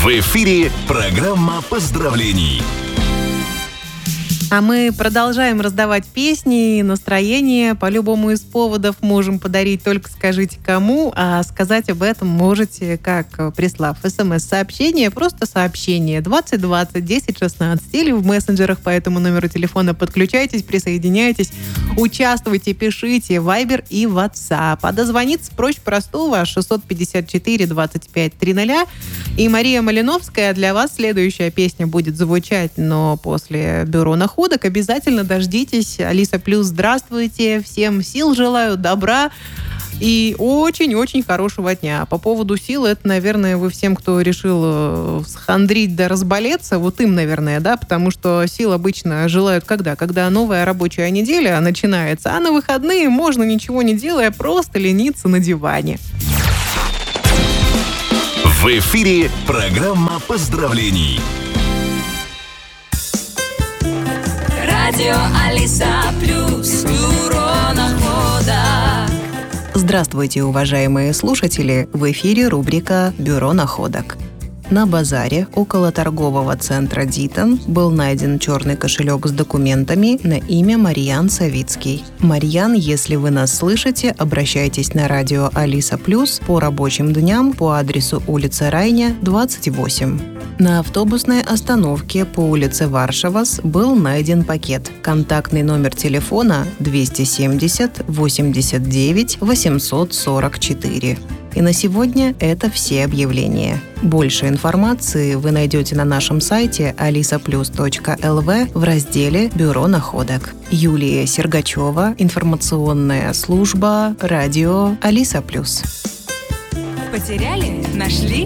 В эфире программа поздравлений. А мы продолжаем раздавать песни и настроение. По любому из поводов можем подарить, только скажите кому. А сказать об этом можете, как прислав смс-сообщение, просто сообщение 2020 1016 или в мессенджерах по этому номеру телефона. Подключайтесь, присоединяйтесь, участвуйте, пишите в Viber и WhatsApp. А дозвониться проще простого 654 25 300. И Мария Малиновская, для вас следующая песня будет звучать, но после бюро находок. Обязательно дождитесь. Алиса Плюс, здравствуйте. Всем сил желаю, добра и очень-очень хорошего дня. По поводу сил, это, наверное, вы всем, кто решил схандрить да разболеться, вот им, наверное, да, потому что сил обычно желают когда? Когда новая рабочая неделя начинается, а на выходные можно, ничего не делая, просто лениться на диване. В эфире программа поздравлений. Радио Алиса Плюс, бюро находок. Здравствуйте, уважаемые слушатели! В эфире рубрика «Бюро находок». На базаре около торгового центра «Дитон» был найден черный кошелек с документами на имя Марьян Савицкий. Марьян, если вы нас слышите, обращайтесь на радио Алиса Плюс по рабочим дням по адресу улица Райня, 28. На автобусной остановке по улице Варшавас был найден пакет. Контактный номер телефона 270 89 844. И на сегодня это все объявления. Больше информации вы найдете на нашем сайте alisaplus.lv в разделе «Бюро находок». Юлия Сергачева, информационная служба, радио Алиса Плюс. Потеряли? Нашли?